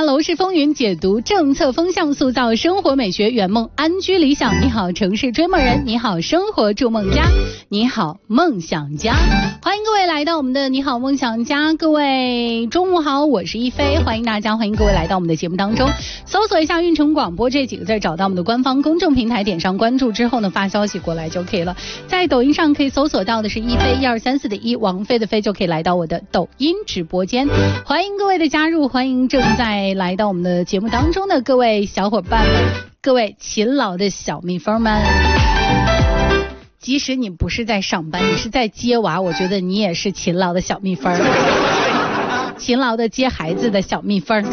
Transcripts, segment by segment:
楼市风云，解读政策风向，塑造生活美学，圆梦安居理想。你好城市追梦人，你好生活筑梦家，你好梦想家。欢迎各位来到我们的你好梦想家。各位中午好，我是一飞，欢迎大家，欢迎各位来到我们的节目当中。搜索一下运城广播这几个字，找到我们的官方公众平台，点上关注之后呢，发消息过来就可以了。在抖音上可以搜索到的是一飞1234的一，王菲的飞，就可以来到我的抖音直播间。欢迎各位的加入，欢迎正在来到我们的节目当中的各位小伙伴们，各位勤劳的小蜜蜂们。即使你不是在上班，你是在接娃，我觉得你也是勤劳的小蜜蜂，勤劳的接孩子的小蜜蜂。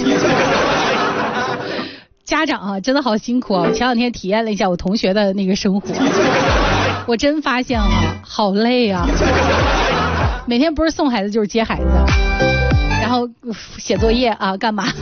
家长啊，真的好辛苦啊！我前两天体验了一下我同学的那个生活，我真发现啊，好累啊！每天不是送孩子就是接孩子，然后写作业啊，干嘛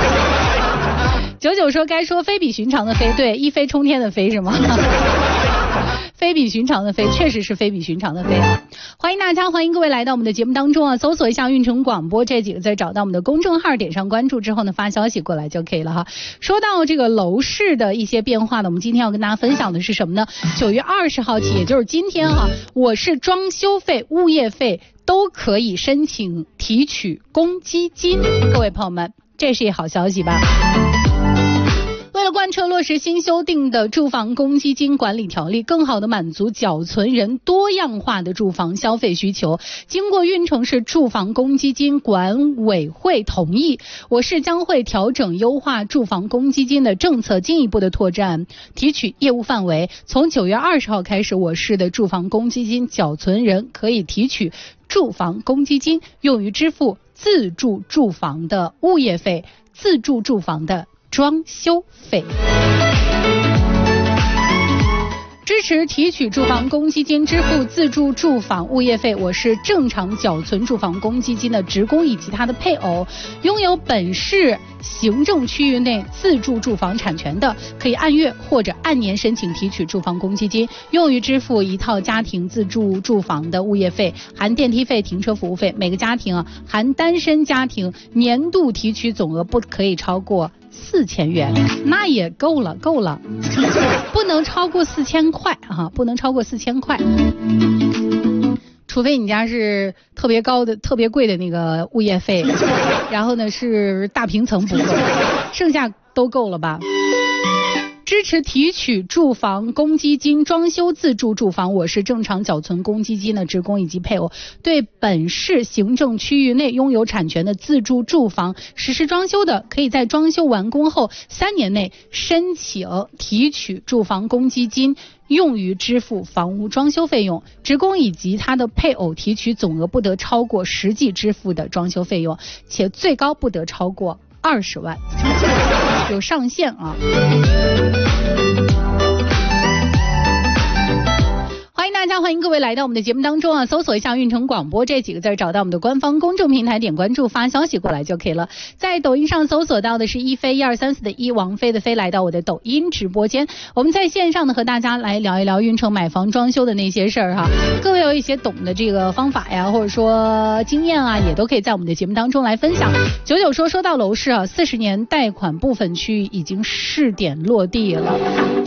？99说该说非比寻常的飞，对，一飞冲天的飞是吗？非比寻常的飞，确实是非比寻常的飞啊！欢迎大家，欢迎各位来到我们的节目当中啊！搜索一下运城广播这几个字，找到我们的公众号，点上关注之后呢，发消息过来就可以了哈。说到这个楼市的一些变化呢，我们今天要跟大家分享的是什么呢？9月20号起，也就是今天啊，我市装修费、物业费都可以申请提取公积金，各位朋友们，这是一好消息吧？为了贯彻落实新修订的住房公积金管理条例，更好地满足缴存人多样化的住房消费需求，经过运城市住房公积金管委会同意，我市将会调整优化住房公积金的政策，进一步的拓展提取业务范围。从9月20号开始，我市的住房公积金缴存人可以提取住房公积金，用于支付自住住房的物业费、自住住房的装修费。支持提取住房公积金支付自住住房物业费，我市正常缴存住房公积金的职工以及他的配偶，拥有本市行政区域内自住住房产权的，可以按月或者按年申请提取住房公积金，用于支付一套家庭自住住房的物业费，含电梯费、停车服务费。每个家庭含单身家庭年度提取总额不可以超过4000元，那也够了，不能超过4000块啊，不能超过4000块，除非你家是特别高的、特别贵的那个物业费，然后呢是大平层不够，剩下都够了吧？支持提取住房公积金装修自住住房，我市正常缴存公积金的职工以及配偶，对本市行政区域内拥有产权的自住住房实施装修的，可以在装修完工后3年内申请提取住房公积金，用于支付房屋装修费用。职工以及他的配偶提取总额不得超过实际支付的装修费用，且最高不得超过20万，有上限啊。欢迎大家，欢迎各位来到我们的节目当中啊！搜索一下运城广播这几个字，找到我们的官方公众平台，点关注，发消息过来就可以了。在抖音上搜索到的是一飞1234的一，王菲的飞，来到我的抖音直播间。我们在线上呢和大家来聊一聊运城买房装修的那些事儿哈。各位有一些懂的这个方法呀，或者说经验啊，也都可以在我们的节目当中来分享。99说到楼市啊，40年贷款部分区域已经试点落地了。